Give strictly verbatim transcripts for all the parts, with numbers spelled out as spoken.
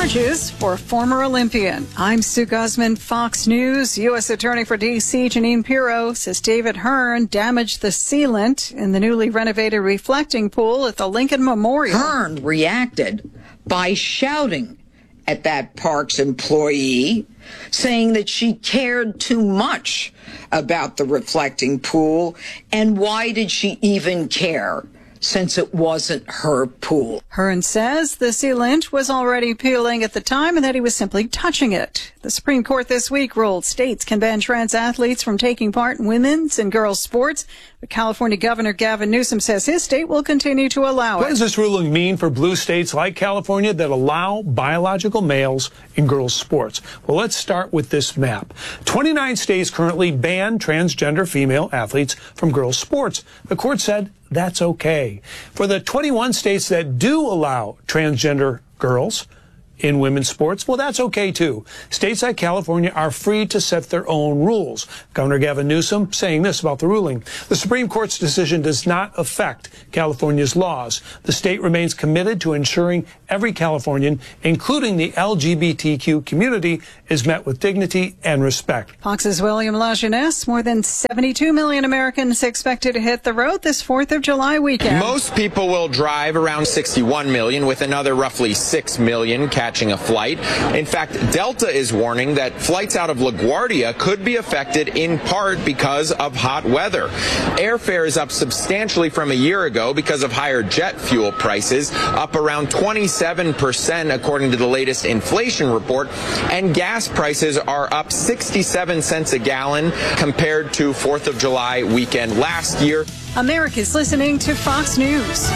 charges for a former Olympian. I'm Sue Guzman, Fox News. U S Attorney for D C Jeanine Pirro says David Hearn damaged the sealant in the newly renovated reflecting pool at the Lincoln Memorial. Hearn reacted by shouting at that park's employee, saying that she cared too much about the reflecting pool, and why did she even care, since it wasn't her pool. Hearn says the sealant was already peeling at the time and that he was simply touching it. The Supreme Court this week ruled states can ban trans athletes from taking part in women's and girls' sports, but California Governor Gavin Newsom says his state will continue to allow it. What does this ruling mean for blue states like California that allow biological males in girls' sports? Well, let's start with this map. twenty-nine states currently ban transgender female athletes from girls' sports. The court said that's okay. For the twenty-one states that do allow transgender girls in women's sports, well, that's okay too. States like California are free to set their own rules. Governor Gavin Newsom saying this about the ruling. The Supreme Court's decision does not affect California's laws. The state remains committed to ensuring every Californian, including the L G B T Q community, is met with dignity and respect. Fox's William LaJeunesse. More than seventy-two million Americans expected to hit the road this fourth of July weekend. Most people will drive, around sixty-one million, with another roughly six million catching a flight. In fact, Delta is warning that flights out of LaGuardia could be affected in part because of hot weather. Airfare is up substantially from a year ago because of higher jet fuel prices, up around twenty-seven percent according to the latest inflation report, and gas prices are up sixty-seven cents a gallon compared to fourth of July weekend last year. America's listening to Fox News.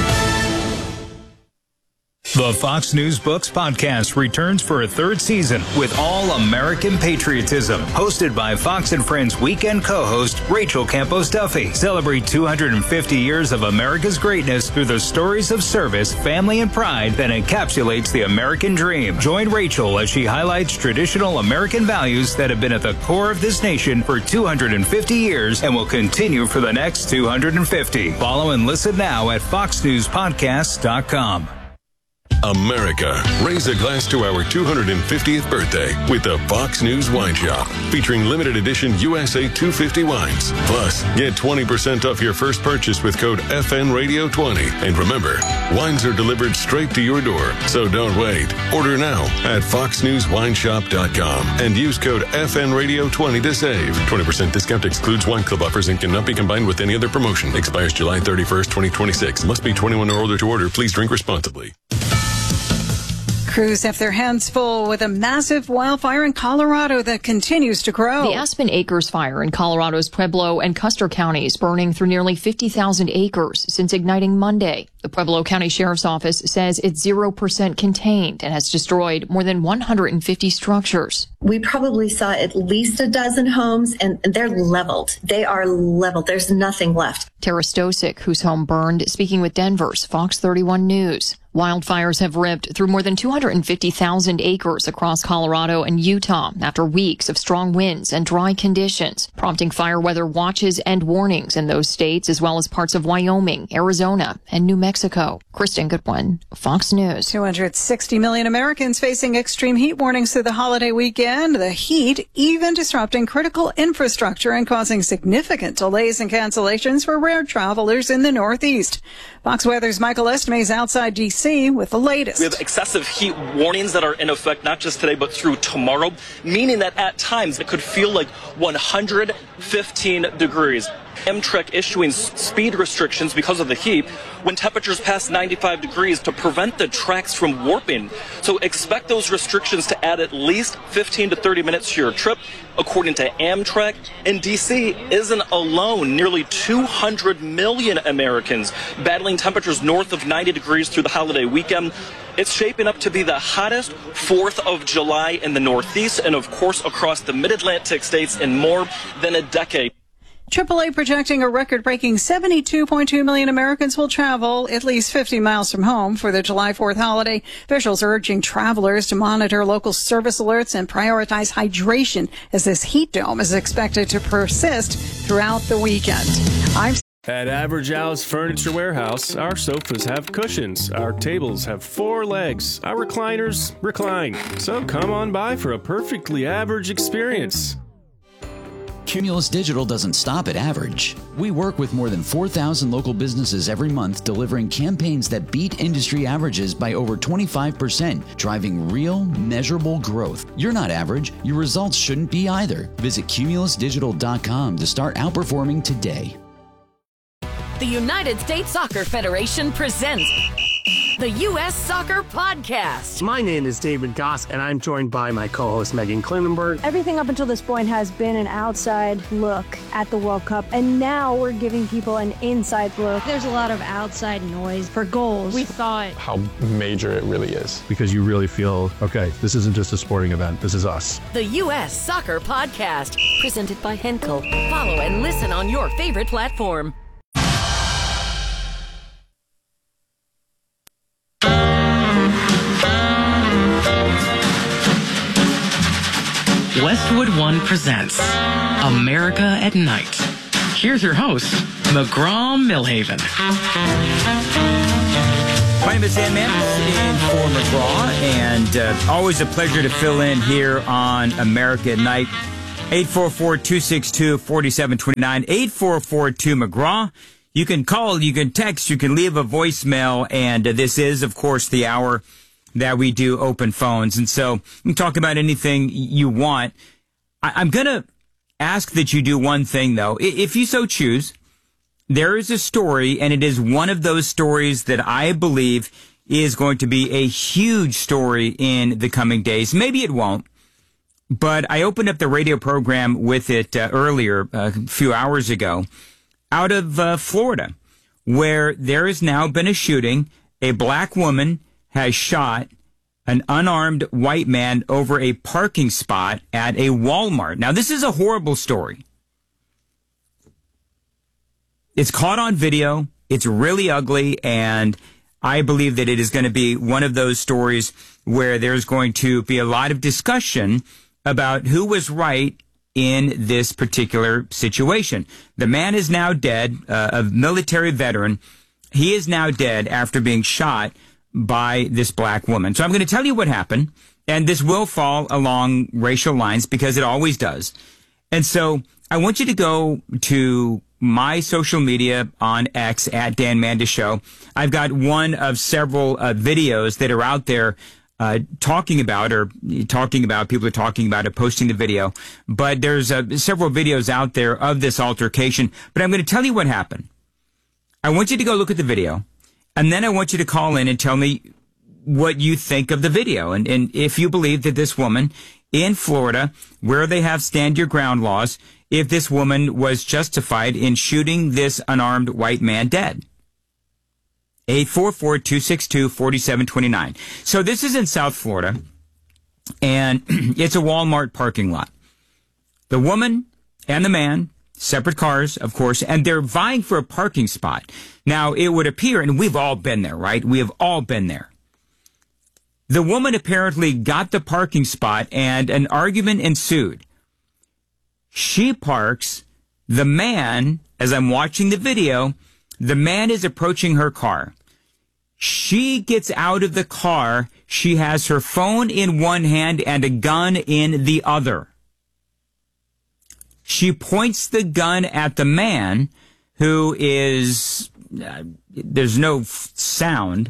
The Fox News Books podcast returns for a third season with all American patriotism. Hosted by Fox and Friends weekend co-host Rachel Campos Duffy. Celebrate two hundred fifty years of America's greatness through the stories of service, family, and pride that encapsulates the American dream. Join Rachel as she highlights traditional American values that have been at the core of this nation for two hundred fifty years and will continue for the next two hundred fifty. Follow and listen now at fox news podcasts dot com. America, raise a glass to our two hundred fiftieth birthday with the Fox News Wine Shop, featuring limited edition U S A two fifty wines. Plus, get twenty percent off your first purchase with code F N Radio twenty. And remember, wines are delivered straight to your door, so don't wait. Order now at fox news wine shop dot com and use code F N Radio twenty to save. twenty percent discount excludes wine club offers and cannot be combined with any other promotion. Expires July thirty-first, twenty twenty-six. Must be twenty-one or older to order. Please drink responsibly. Crews have their hands full with a massive wildfire in Colorado that continues to grow. The Aspen Acres fire in Colorado's Pueblo and Custer counties, burning through nearly fifty thousand acres since igniting Monday. The Pueblo County Sheriff's Office says it's zero percent contained and has destroyed more than one hundred fifty structures. We probably saw at least a dozen homes, and they're leveled. They are leveled. There's nothing left. Tara Stosic, whose home burned, speaking with Denver's Fox thirty-one News. Wildfires have ripped through more than two hundred fifty thousand acres across Colorado and Utah after weeks of strong winds and dry conditions, prompting fire weather watches and warnings in those states, as well as parts of Wyoming, Arizona, and New Mexico. Kristen Goodwin, Fox News. two hundred sixty million Americans facing extreme heat warnings through the holiday weekend. The heat even disrupting critical infrastructure and causing significant delays and cancellations for rare travelers in the Northeast. Fox Weather's Michael Estime's outside D C with the latest. We have excessive heat warnings that are in effect not just today but through tomorrow, meaning that at times it could feel like one hundred fifteen degrees. Amtrak issuing speed restrictions because of the heat when temperatures pass ninety-five degrees to prevent the tracks from warping. So expect those restrictions to add at least fifteen to thirty minutes to your trip. According to Amtrak, and D C isn't alone. Nearly two hundred million Americans battling temperatures north of ninety degrees through the holiday weekend. It's shaping up to be the hottest fourth of July in the Northeast and, of course, across the mid-Atlantic states in more than a decade. triple A projecting a record-breaking seventy-two point two million Americans will travel at least fifty miles from home for the July fourth holiday. Officials are urging travelers to monitor local service alerts and prioritize hydration as this heat dome is expected to persist throughout the weekend. I'm At Average Al's Furniture Warehouse, our sofas have cushions, our tables have four legs, our recliners recline. So come on by for a perfectly average experience. Cumulus Digital doesn't stop at average. We work with more than four thousand local businesses every month, delivering campaigns that beat industry averages by over twenty-five percent, driving real, measurable growth. You're not average. Your results shouldn't be either. Visit cumulus digital dot com to start outperforming today. The United States Soccer Federation presents the U S Soccer Podcast. My name is David Goss, and I'm joined by my co-host Megan Klinenberg. Everything up until this point has been an outside look at the World Cup, and now we're giving people an inside look. There's a lot of outside noise for goals. We thought how major it really is. Because you really feel, okay, this isn't just a sporting event, this is us. The U S Soccer Podcast, presented by Henkel. Follow and listen on your favorite platform. Westwood One presents America at Night. Here's your host, McGraw-Milhaven. My name is Dan Manis in for McGraw, and uh, always a pleasure to fill in here on America at Night. eight four four, two six two, four seven two nine, eight four four two McGraw. You can call, you can text, you can leave a voicemail, and uh, this is, of course, the hour that we do open phones. And so you can talk about anything you want. I- I'm going to ask that you do one thing, though. I- if you so choose, there is a story, and it is one of those stories that I believe is going to be a huge story in the coming days. Maybe it won't, but I opened up the radio program with it uh, earlier, uh, a few hours ago, out of uh, Florida, where there has now been a shooting. A black woman has shot an unarmed white man over a parking spot at a Walmart. Now, this is a horrible story. It's caught on video. It's really ugly, and I believe that it is going to be one of those stories where there's going to be a lot of discussion about who was right in this particular situation. The man is now dead, uh, a military veteran. He is now dead after being shot by this black woman. So I'm going to tell you what happened, and this will fall along racial lines because it always does. And so I want you to go to my social media on X at Dan Mandis Show. I've got one of several uh, videos that are out there uh, talking about, or talking about, people are talking about it, posting the video. But there's uh, several videos out there of this altercation. But I'm going to tell you what happened. I want you to go look at the video. And then I want you to call in and tell me what you think of the video. And, and if you believe that this woman in Florida, where they have stand your ground laws, if this woman was justified in shooting this unarmed white man dead. eight four four, two six two, four seven two nine. So this is in South Florida, and it's a Walmart parking lot. The woman and the man, separate cars, of course, and they're vying for a parking spot. Now, it would appear, and we've all been there, right? We have all been there. The woman apparently got the parking spot, and an argument ensued. She parks. The man, as I'm watching the video, the man is approaching her car. She gets out of the car. She has her phone in one hand and a gun in the other. She points the gun at the man, who is, uh, there's no f- sound,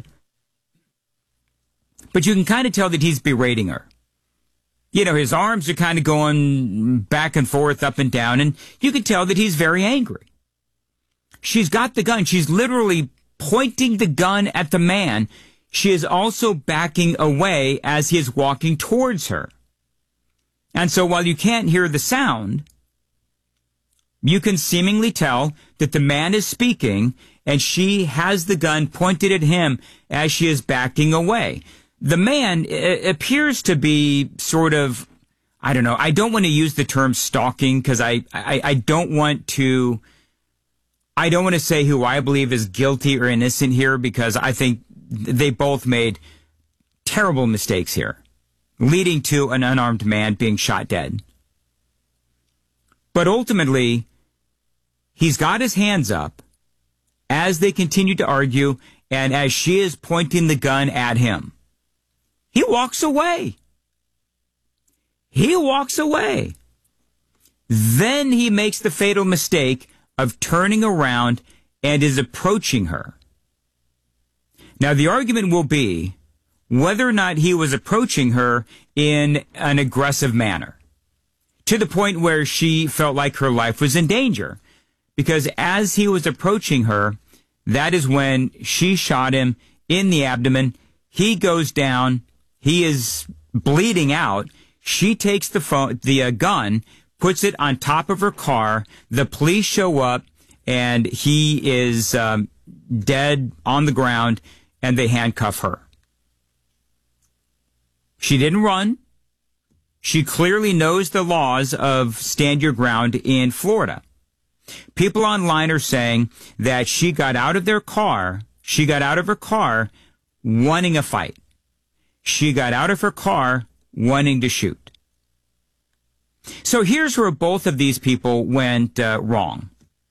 but you can kind of tell that he's berating her. You know, his arms are kind of going back and forth, up and down, and you can tell that he's very angry. She's got the gun. She's literally pointing the gun at the man. She is also backing away as he is walking towards her. And so while you can't hear the sound, you can seemingly tell that the man is speaking, and she has the gun pointed at him as she is backing away. The man uh, appears to be sort of, I don't know, I don't want to use the term stalking because I, I, I don't want to, I don't want to say who I believe is guilty or innocent here, because I think they both made terrible mistakes here, leading to an unarmed man being shot dead. But ultimately, he's got his hands up, as they continue to argue and as she is pointing the gun at him. He walks away. He walks away. Then he makes the fatal mistake of turning around and is approaching her. Now, the argument will be whether or not he was approaching her in an aggressive manner, to the point where she felt like her life was in danger. Because as he was approaching her, that is when she shot him in the abdomen. He goes down. He is bleeding out. She takes the phone, the uh, gun, puts it on top of her car. The police show up, and he is um, dead on the ground, and they handcuff her. She didn't run. She clearly knows the laws of stand your ground in Florida. People online are saying that she got out of their car, she got out of her car wanting a fight. She got out of her car wanting to shoot. So here's where both of these people went uh, wrong.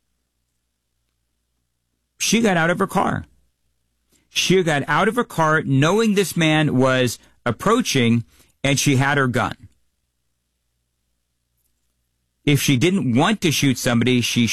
She got out of her car. She got out of her car knowing this man was approaching, and she had her gun. If she didn't want to shoot somebody, she